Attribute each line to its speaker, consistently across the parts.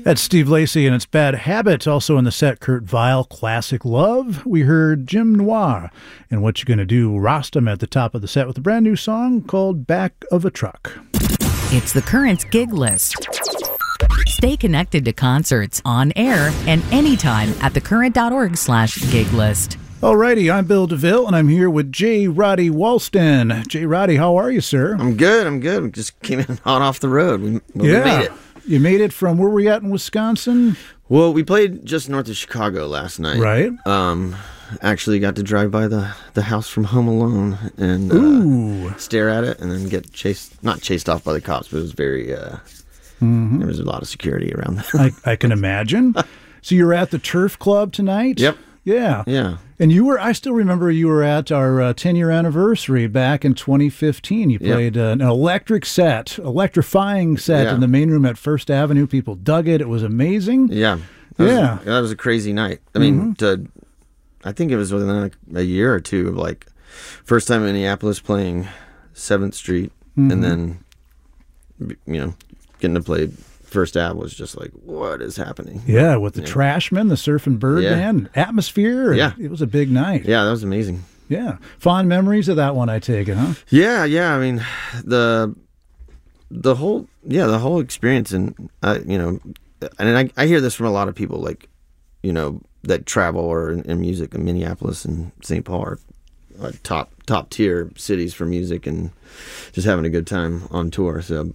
Speaker 1: That's Steve Lacy and it's Bad Habits. Also in the set, Kurt Vile, Classic Love. We heard Jim Noir and What You Gonna Do, Rostam at the top of the set with a brand new song called Back of a Truck.
Speaker 2: It's the Currents Gig List. Stay connected to concerts on air and anytime at thecurrent.org/gig list.
Speaker 1: Alrighty, I'm Bill DeVille and I'm here with J. Roddy Walston. J. Roddy, how are you, sir?
Speaker 3: I'm good. We just came in hot off the road. We made it.
Speaker 1: You made it from where were we at in Wisconsin?
Speaker 3: Well, we played just north of Chicago last night.
Speaker 1: Right.
Speaker 3: Actually got to drive by the house from Home Alone and stare at it and then get not chased off by the cops, but it was very, there was a lot of security around that.
Speaker 1: I can imagine. So you were at the Turf Club tonight?
Speaker 3: Yep.
Speaker 1: Yeah.
Speaker 3: Yeah.
Speaker 1: And I still remember you were at our 10-year anniversary back in 2015. You played an electrifying set in the main room at First Avenue. People dug it. It was amazing.
Speaker 3: Yeah. That was a crazy night. I mean, I think it was within a year or two of like first time in Minneapolis playing 7th Street and then, getting to play First Ave was just like, what is happening?
Speaker 1: Yeah, with the Trashmen, the Surf and Bird Band, Atmosphere.
Speaker 3: Yeah.
Speaker 1: It was a big night.
Speaker 3: Yeah, that was amazing.
Speaker 1: Yeah. Fond memories of that one, I take it, huh?
Speaker 3: Yeah. I mean, the whole experience and, and I hear this from a lot of people like, that travel or in music in Minneapolis and St. Paul are top tier cities for music and just having a good time on tour. So,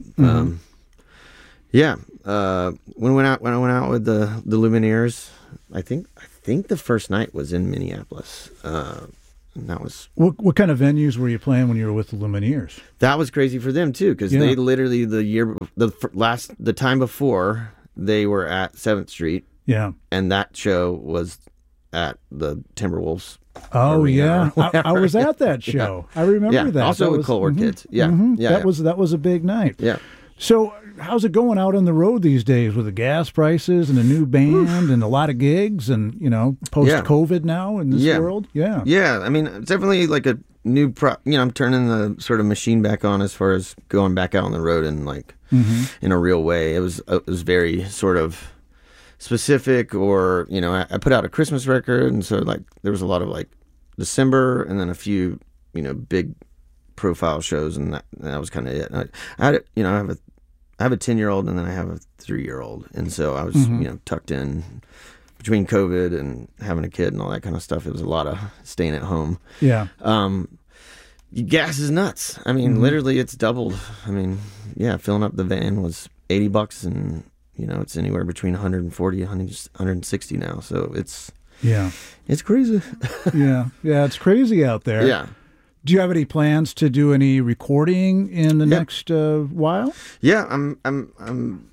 Speaker 3: when I went out with the Lumineers, I think the first night was in Minneapolis. And that was
Speaker 1: what kind of venues were you playing when you were with the Lumineers?
Speaker 3: That was crazy for them too, because they literally the time before they were at 7th Street.
Speaker 1: Yeah,
Speaker 3: and that show was at the Timberwolves.
Speaker 1: Oh
Speaker 3: arena
Speaker 1: I was at that show. I remember that.
Speaker 3: Also with Coldward Kids. Yeah,
Speaker 1: that was a big night.
Speaker 3: Yeah.
Speaker 1: So how's it going out on the road these days with the gas prices and a new band and a lot of gigs and, post-COVID now in this world? Yeah.
Speaker 3: Yeah. I mean, it's definitely like a new I'm turning the sort of machine back on as far as going back out on the road and like in a real way. It was very sort of specific or, I put out a Christmas record and so like there was a lot of like December and then a few, big profile shows and that was kind of it. I had I have a 10-year-old and then I have a 3-year-old. And so I was, tucked in between COVID and having a kid and all that kind of stuff. It was a lot of staying at home.
Speaker 1: Yeah.
Speaker 3: Gas is nuts. I mean, literally it's doubled. I mean, filling up the van was $80 and, it's anywhere between 140 and 160 now. So it's crazy.
Speaker 1: Yeah, it's crazy out there.
Speaker 3: Yeah.
Speaker 1: Do you have any plans to do any recording in the next while?
Speaker 3: Yeah, I'm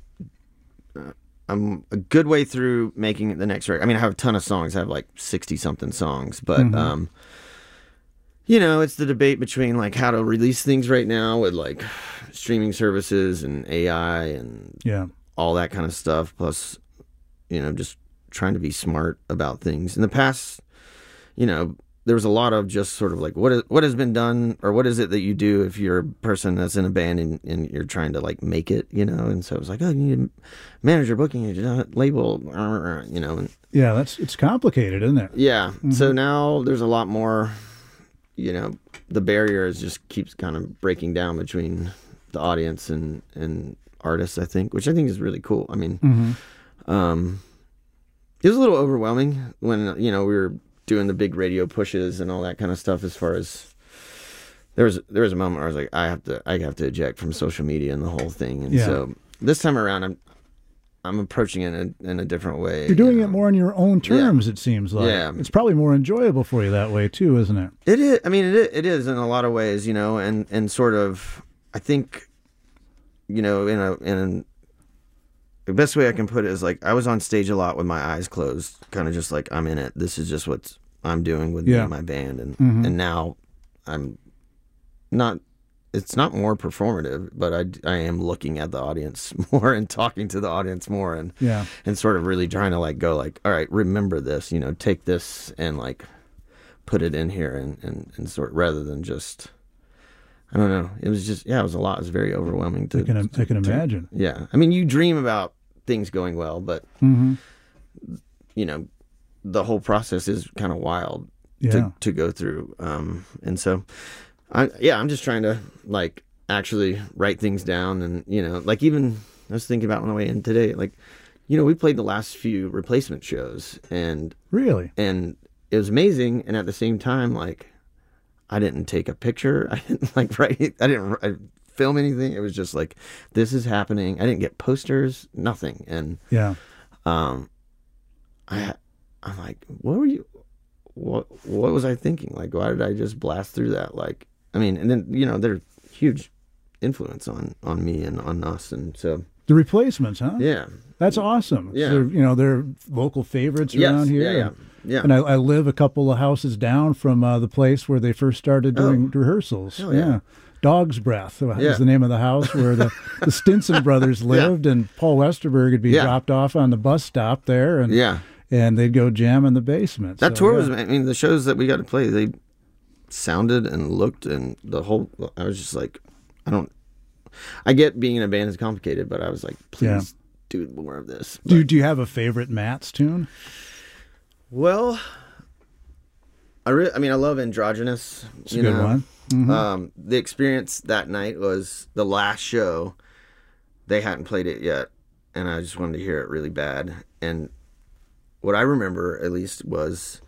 Speaker 3: a good way through making the next record. I mean, I have a ton of songs. I have like 60-something songs, but it's the debate between like how to release things right now with like streaming services and AI and all that kind of stuff. Plus, just trying to be smart about things. In the past, there was a lot of just sort of like what has been done or what is it that you do if you're a person that's in a band and you're trying to like make it, and so it was like, oh, you need a manager booking you, label, and
Speaker 1: it's complicated, isn't it?
Speaker 3: Yeah. So now there's a lot more, the barrier just keeps kind of breaking down between the audience and artists, I think, which I think is really cool. I mean, it was a little overwhelming when, we were doing the big radio pushes and all that kind of stuff. As far as there was a moment where I was like, I have to eject from social media and the whole thing. And so this time around, I'm approaching it in a different way.
Speaker 1: You're doing it more on your own terms. It seems like it's probably more enjoyable for you that way too, isn't it?
Speaker 3: It is. I mean, it is in a lot of ways, and sort of. I think, in the best way I can put it is like I was on stage a lot with my eyes closed, kind of just like I'm in it. This is just what I'm doing with me and my band, and now I'm not. It's not more performative, but I am looking at the audience more and talking to the audience more, and sort of really trying to like go like, all right, remember this, take this and like put it in here and sort rather than just. I don't know. It was just it was a lot. It was very overwhelming.
Speaker 1: I can imagine.
Speaker 3: Yeah, I mean, you dream about things going well, but
Speaker 1: Mm-hmm.
Speaker 3: you know, the whole process is kind of wild
Speaker 1: Yeah.
Speaker 3: to go through. And so I'm just trying to like actually write things down, and you know, like even I was thinking about on the way in today, like, you know, we played the last few replacement shows, and
Speaker 1: Really?
Speaker 3: it was amazing. And at the same time, like, I didn't take a picture. I didn't like write. I didn't film anything. It was just like, this is happening. I didn't get posters, nothing. And
Speaker 1: Yeah.
Speaker 3: I'm like, what were you? What was I thinking? Like, why did I just blast through that? Like, I mean, and then, you know, they're huge influence on me and on us, and so
Speaker 1: The Replacements, huh?
Speaker 3: yeah.
Speaker 1: That's awesome.
Speaker 3: Yeah.
Speaker 1: So, they're local favorites
Speaker 3: Yes,
Speaker 1: around here.
Speaker 3: yeah.
Speaker 1: And I live a couple of houses down from the place where they first started doing rehearsals.
Speaker 3: Hell yeah.
Speaker 1: Dog's Breath
Speaker 3: Yeah.
Speaker 1: is the name of the house where the Stinson brothers lived, and Paul Westerberg would be
Speaker 3: Yeah.
Speaker 1: dropped off on the bus stop there, and
Speaker 3: Yeah.
Speaker 1: and they'd go jam in the basement.
Speaker 3: That
Speaker 1: So,
Speaker 3: tour
Speaker 1: yeah.
Speaker 3: was, I mean, the shows that we got to play, they sounded and looked, and the whole, I was just like, I get being in a band is complicated, but I was like, please do more of this.
Speaker 1: Do you have a favorite Matt's tune?
Speaker 3: Well, I love Androgynous.
Speaker 1: It's a good one. Mhm.
Speaker 3: The experience that night was the last show. They hadn't played it yet, and I just wanted to hear it really bad. And what I remember, at least, was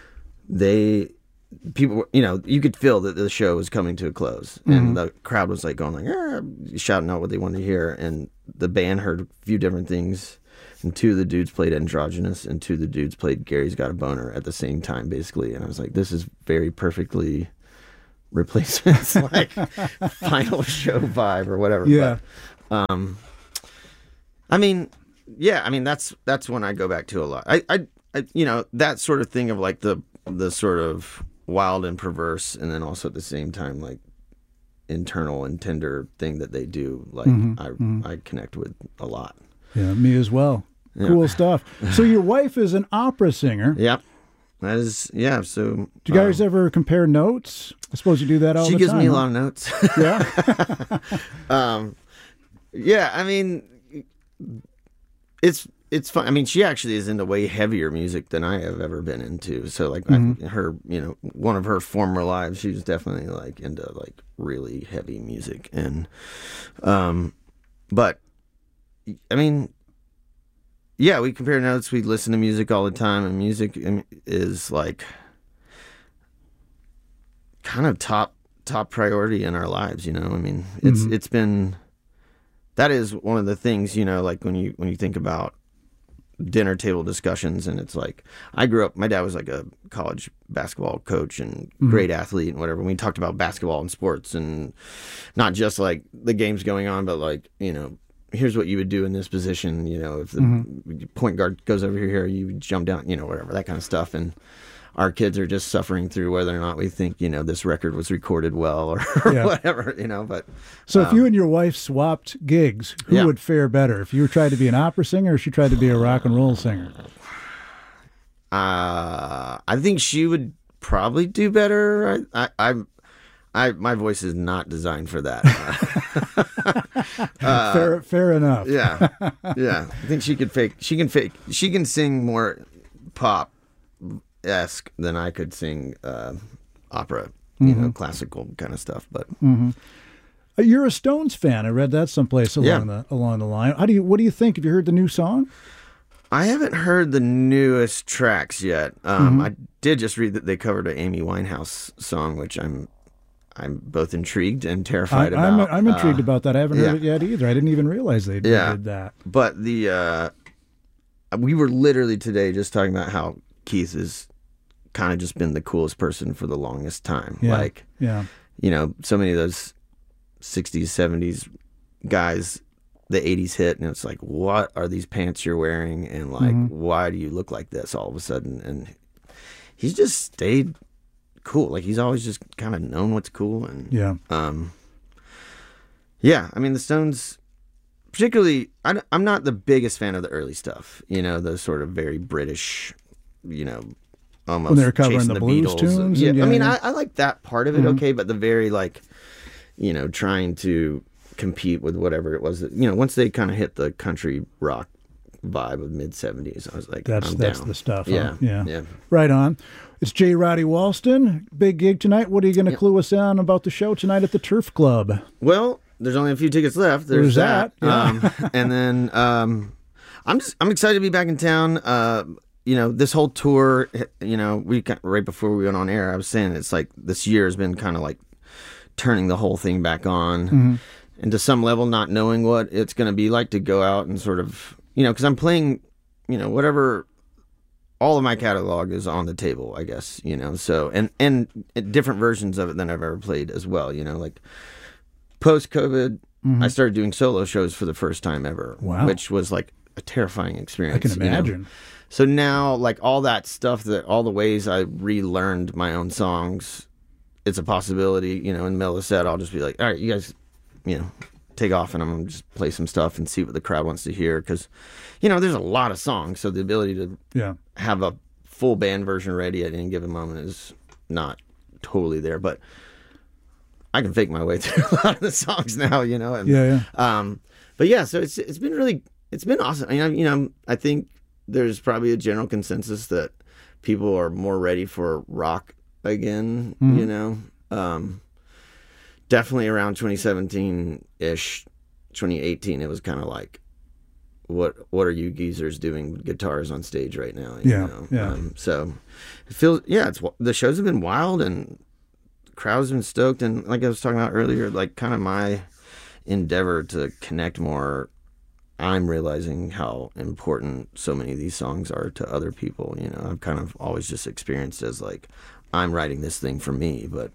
Speaker 3: people, you know, you could feel that the show was coming to a close, and the crowd was like going like, shouting out what they wanted to hear, and the band heard a few different things, and two of the dudes played Androgynous, and two of the dudes played Gary's Got a Boner at the same time, basically, and I was like, this is very perfectly Replacements, like final show vibe or whatever.
Speaker 1: Yeah.
Speaker 3: But, I mean, that's when I go back to a lot. I you know, that sort of thing of like the sort of wild and perverse, and then also at the same time like internal and tender thing that they do, like I connect with a lot.
Speaker 1: Yeah, me as well.
Speaker 3: Yeah.
Speaker 1: Cool stuff. So your wife is an opera singer.
Speaker 3: Yep. That is, yeah. So
Speaker 1: Do you guys ever compare notes? I suppose you do that all the time.
Speaker 3: she gives me a
Speaker 1: huh?
Speaker 3: lot of notes.
Speaker 1: Yeah.
Speaker 3: Yeah, I mean, it's fun. I mean, she actually is into way heavier music than I have ever been into. So, like, her, you know, one of her former lives, she was definitely like into like really heavy music, and, but, I mean, yeah, we compare notes. We listen to music all the time, and music is like kind of top priority in our lives. You know, I mean, it's been. That is one of the things, you know, like when you think about dinner table discussions, and it's like, I grew up, my dad was like a college basketball coach and great athlete and whatever. We talked about basketball and sports, and not just like the games going on, but like, you know, here's what you would do in this position, you know, if the point guard goes over here, you would jump down, you know, whatever, that kind of stuff. And our kids are just suffering through whether or not we think, you know, this record was recorded well or whatever, you know. But
Speaker 1: So if you and your wife swapped gigs, who would fare better? If you tried to be an opera singer or she tried to be a rock and roll singer?
Speaker 3: I think she would probably do better. My voice is not designed for that.
Speaker 1: Fair enough.
Speaker 3: Yeah. I think she can sing more pop-esque than I could sing opera, you know, classical kind of stuff. But
Speaker 1: You're a Stones fan. I read that someplace along the line. What do you think? Have you heard the new song?
Speaker 3: I haven't heard the newest tracks yet. I did just read that they covered an Amy Winehouse song, which I'm both intrigued and terrified about.
Speaker 1: I'm intrigued about that. I haven't heard it yet either. I didn't even realize they did that.
Speaker 3: But we were literally today just talking about how Keith has kind of just been the coolest person for the longest time.
Speaker 1: Yeah.
Speaker 3: Like, you know, so many of those 60s, 70s guys, the 80s hit, and it's like, what are these pants you're wearing? And like, why do you look like this all of a sudden? And he's just stayed cool. Like, he's always just kind of known what's cool. And I mean, the Stones, particularly, I'm not the biggest fan of the early stuff, you know, the sort of very British, you know, almost
Speaker 1: when they're covering
Speaker 3: chasing
Speaker 1: the blues
Speaker 3: Beatles.
Speaker 1: tunes.
Speaker 3: I mean, I like that part of it, okay, but the very, like, you know, trying to compete with whatever it was that, you know, once they kind of hit the country rock vibe of mid-70s. I was like,
Speaker 1: That's
Speaker 3: I'm
Speaker 1: the
Speaker 3: down.
Speaker 1: stuff.
Speaker 3: Yeah,
Speaker 1: Huh?
Speaker 3: yeah.
Speaker 1: Right on. It's J. Roddy Walston. Big gig tonight. What are you going to clue us in about the show tonight at the Turf Club?
Speaker 3: Well, there's only a few tickets left. There's that.
Speaker 1: Yeah.
Speaker 3: And then I'm excited to be back in town. This whole tour, right before we went on air, I was saying it's like this year has been kind of like turning the whole thing back on. Mm-hmm. And to some level, not knowing what it's going to be like to go out and sort of, because I'm playing, whatever, all of my catalog is on the table, I guess, so, and different versions of it than I've ever played as well, like post-COVID, I started doing solo shows for the first time ever, which was like a terrifying experience.
Speaker 1: I can imagine.
Speaker 3: So now, like all that stuff, all the ways I relearned my own songs, it's a possibility, in the middle of the set, I'll just be like, all right, you guys, take off and I'm going to just play some stuff and see what the crowd wants to hear. Because, there's a lot of songs. So the ability to have a full band version ready at any given moment is not totally there. But I can fake my way through a lot of the songs now, And, but yeah, so it's been awesome. I think there's probably a general consensus that people are more ready for rock again, definitely around 2017-ish, 2018, it was kind of like, what are you geezers doing with guitars on stage right now? You know? So it feels, the shows have been wild and the crowd's been stoked. And like I was talking about earlier, like kind of my endeavor to connect more, I'm realizing how important so many of these songs are to other people. I've kind of always just experienced as like, I'm writing this thing for me, but,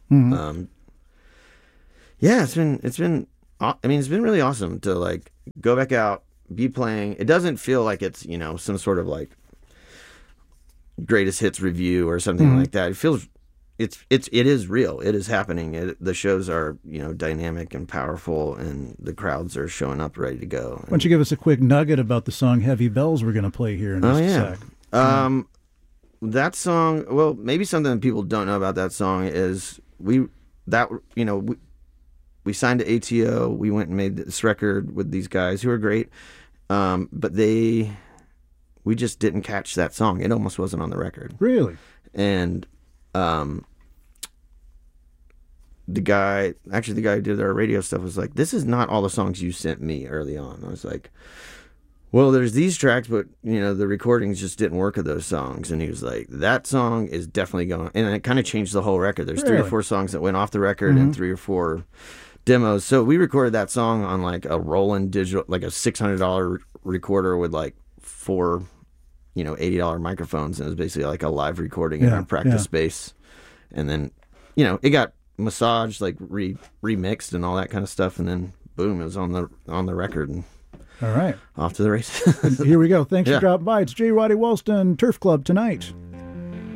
Speaker 3: it's been really awesome to like go back out, be playing. It doesn't feel like it's, some sort of like greatest hits review or something like that. It feels, it is real. It is happening. The shows are, dynamic and powerful and the crowds are showing up ready to go.
Speaker 1: Why don't you give us a quick nugget about the song Heavy Bells we're going to play here in just a sec.
Speaker 3: That song, well, maybe something that people don't know about that song is we signed to ATO. We went and made this record with these guys who are great. But we just didn't catch that song. It almost wasn't on the record.
Speaker 1: Really?
Speaker 3: And the guy who did our radio stuff was like, this is not all the songs you sent me early on. I was like, well, there's these tracks, but, the recordings just didn't work with those songs. And he was like, that song is definitely going. And it kind of changed the whole record. There's 3 or 4 songs that went off the record and 3 or 4 demos. So we recorded that song on like a Roland digital, like a $600 recorder with like 4, $80 microphones. And it was basically like a live recording in our practice space. And then, it got massaged, like remixed and all that kind of stuff. And then boom, it was on the record. And
Speaker 1: all right.
Speaker 3: Off to the races.
Speaker 1: Here we go. Thanks for dropping by. It's J. Roddy Walston, Turf Club tonight.